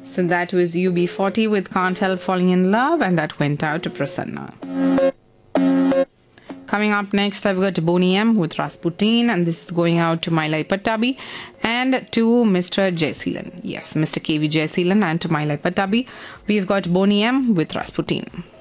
So that was UB40 with Can't Help Falling in Love, and that went out to Prasanna. Coming up next, I've got Boney M with Rasputin, and this is going out to Mailai Pattabi and to Mr. Jayseelan. Yes, Mr. KV Jayseelan and to Mailai Pattabi. We've got Boney M with Rasputin.